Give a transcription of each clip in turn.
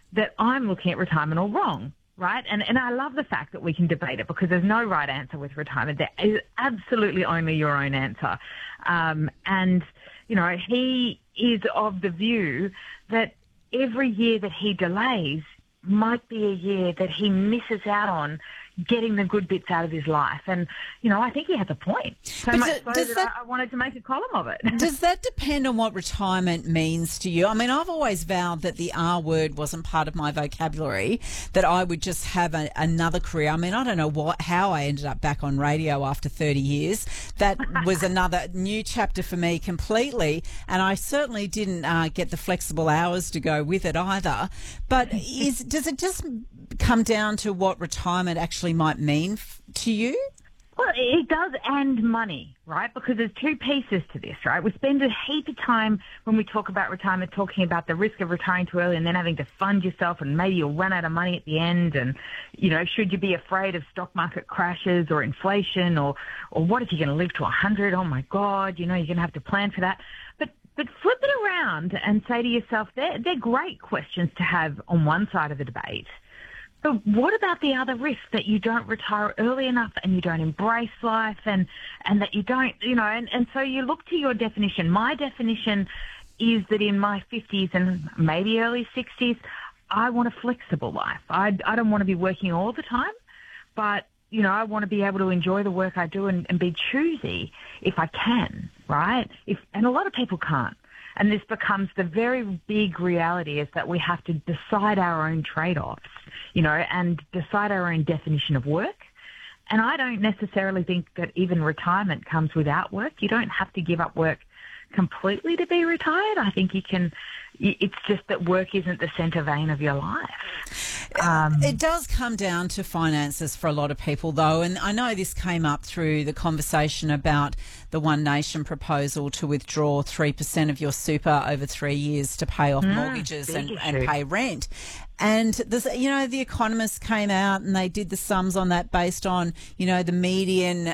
that I'm looking at retirement all wrong, right? And I love the fact that we can debate it because there's no right answer with retirement. There is absolutely only your own answer. And, he is of the view that every year that he delays might be a year that he misses out on getting the good bits out of his life. And, I think he has a point. So much so that I wanted to make a column of it. Does that depend on what retirement means to you? I mean, I've always vowed that the R word wasn't part of my vocabulary, that I would just have another career. I mean, I don't know how I ended up back on radio after 30 years. That was another new chapter for me completely, and I certainly didn't get the flexible hours to go with it either. But does it just come down to what retirement actually might mean to you? Well, it does, and money, right? Because there's two pieces to this, right? We spend a heap of time when we talk about retirement talking about the risk of retiring too early and then having to fund yourself, and maybe you'll run out of money at the end, and, should you be afraid of stock market crashes or inflation, or what if you're going to live to 100? Oh, my God, you're going to have to plan for that. But flip it around and say to yourself, they're great questions to have on one side of the debate. But what about the other risk that you don't retire early enough and you don't embrace life and that you don't, and so you look to your definition. My definition is that in my 50s and maybe early 60s, I want a flexible life. I don't want to be working all the time, but, I want to be able to enjoy the work I do and be choosy if I can, right? And a lot of people can't. And this becomes the very big reality is that we have to decide our own trade-offs, and decide our own definition of work. And I don't necessarily think that even retirement comes without work. You don't have to give up work completely to be retired. I think it's just that work isn't the centre vein of your life. It does come down to finances for a lot of people, though, and I know this came up through the conversation about the One Nation proposal to withdraw 3% of your super over 3 years to pay off mortgages and pay rent. And the economists came out and they did the sums on that based on, the median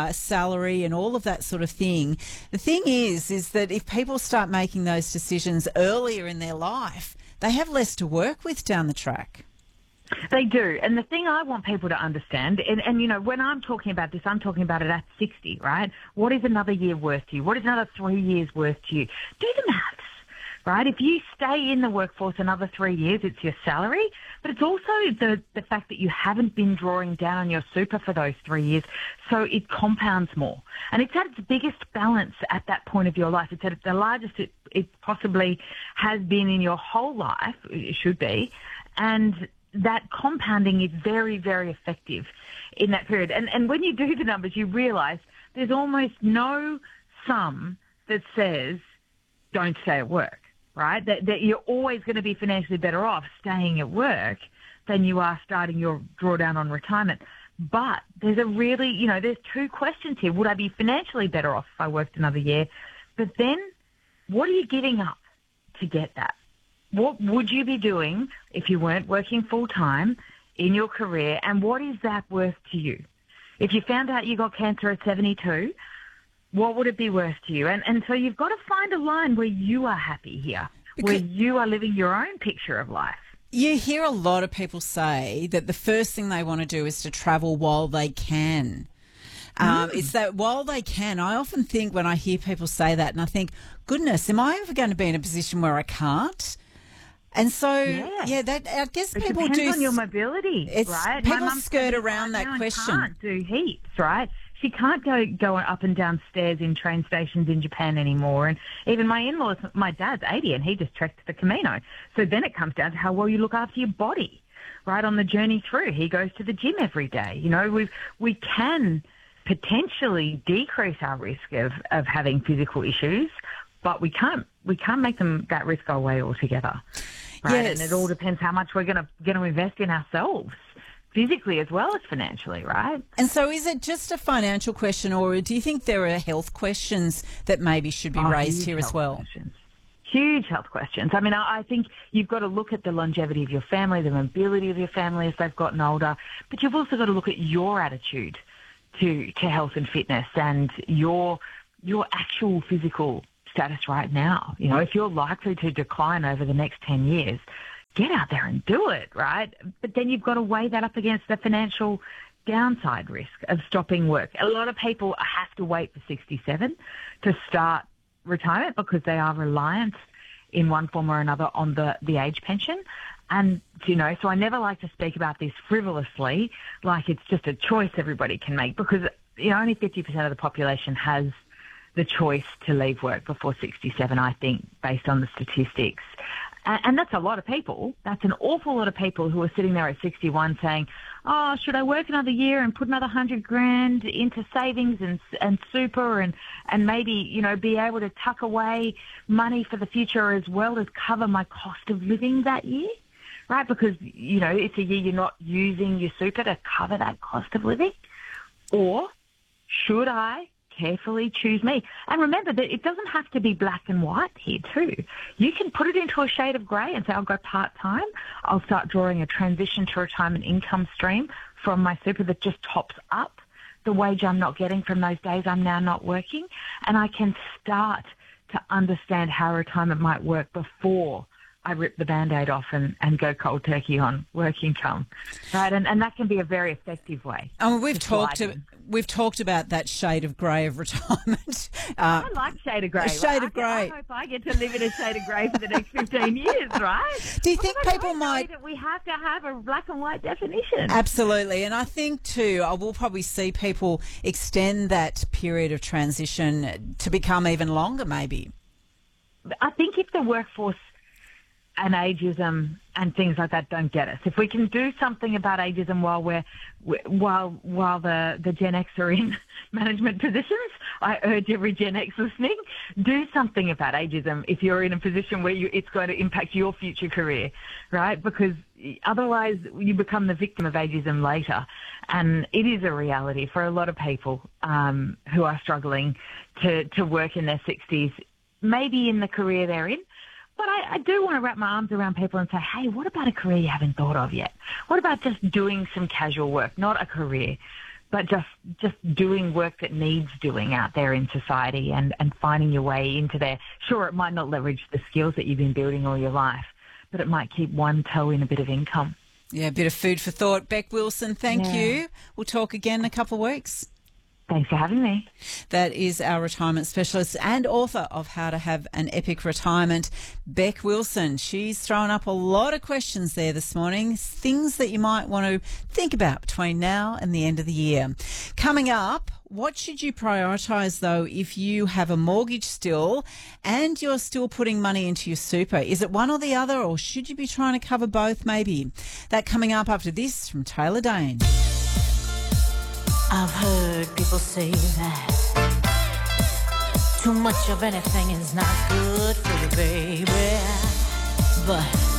salary and all of that sort of thing. The thing is that if people start making those decisions earlier in their life, they have less to work with down the track. They do. And the thing I want people to understand, and when I'm talking about this, I'm talking about it at 60, right? What is another year worth to you? What is another 3 years worth to you? Do the maths. Right? If you stay in the workforce another 3 years, it's your salary, but it's also the fact that you haven't been drawing down on your super for those 3 years, so it compounds more. And it's at its biggest balance at that point of your life. It's at the largest it possibly has been in your whole life, it should be, and that compounding is very, very effective in that period. And when you do the numbers, you realise there's almost no sum that says don't stay at work. Right? That you're always going to be financially better off staying at work than you are starting your drawdown on retirement. But there's there's two questions here. Would I be financially better off if I worked another year? But then what are you giving up to get that? What would you be doing if you weren't working full time in your career? And what is that worth to you? If you found out you got cancer at 72, what would it be worth to you? And so you've got to find a line where you are happy here, where you are living your own picture of life. You hear a lot of people say that the first thing they want to do is to travel while they can. It's that while they can. I often think when I hear people say that, and I think, goodness, am I ever going to be in a position where I can't? And so, that I guess it people depends on your mobility, right? People skirt around that question. Can't do heaps, right? She can't go up and down stairs in train stations in Japan anymore. And even my in-laws, my dad's 80 and he just trekked the Camino. So then it comes down to how well you look after your body, right, on the journey through. He goes to the gym every day. We can potentially decrease our risk of having physical issues, but we can't make that risk go away altogether, right? Yes. And it all depends how much we're going to invest in ourselves, physically as well as financially, right? And so is it just a financial question, or do you think there are health questions that maybe should be raised here as well? Questions. Huge health questions. I mean, I think you've got to look at the longevity of your family, the mobility of your family as they've gotten older, but you've also got to look at your attitude to health and fitness and your actual physical status right now. If you're likely to decline over the next 10 years, get out there and do it, right? But then you've got to weigh that up against the financial downside risk of stopping work. A lot of people have to wait for 67 to start retirement because they are reliant in one form or another on the age pension. And, so I never like to speak about this frivolously, like it's just a choice everybody can make, because, only 50% of the population has the choice to leave work before 67, I think, based on the statistics. And that's a lot of people. That's an awful lot of people who are sitting there at 61 saying, oh, should I work another year and put another $100,000 into savings and super and maybe, be able to tuck away money for the future as well as cover my cost of living that year, right? Because, it's a year you're not using your super to cover that cost of living. Or should I carefully choose me? And remember that it doesn't have to be black and white here too. You can put it into a shade of grey and say, I'll go part-time. I'll start drawing a transition to retirement income stream from my super that just tops up the wage I'm not getting from those days I'm now not working. And I can start to understand how retirement might work before I rip the Band-Aid off and go cold turkey on work income, right? And that can be a very effective way. We've talked about that shade of grey of retirement. I like shade of grey. Shade of grey. I hope I get to live in a shade of grey for the next 15 years, right? Do you think people might... that we have to have a black and white definition. Absolutely. And I think too, I will probably see people extend that period of transition to become even longer maybe. I think if the workforce and ageism and things like that don't get us. If we can do something about ageism while the Gen X are in management positions, I urge every Gen X listening, do something about ageism if you're in a position where it's going to impact your future career, right? Because otherwise you become the victim of ageism later. And it is a reality for a lot of people who are struggling to work in their 60s, maybe in the career they're in. But I do want to wrap my arms around people and say, hey, what about a career you haven't thought of yet? What about just doing some casual work, not a career, but just doing work that needs doing out there in society and finding your way into there? Sure, it might not leverage the skills that you've been building all your life, but it might keep one toe in a bit of income. Yeah, a bit of food for thought. Beck Wilson, thank you. We'll talk again in a couple of weeks. Thanks for having me. That is our retirement specialist and author of How to Have an Epic Retirement, Beck Wilson. She's thrown up a lot of questions there this morning, things that you might want to think about between now and the end of the year. Coming up, what should you prioritise, though, if you have a mortgage still and you're still putting money into your super? Is it one or the other, or should you be trying to cover both maybe? That coming up after this from Taylor Dane. I've heard people say that too much of anything is not good for you, baby. But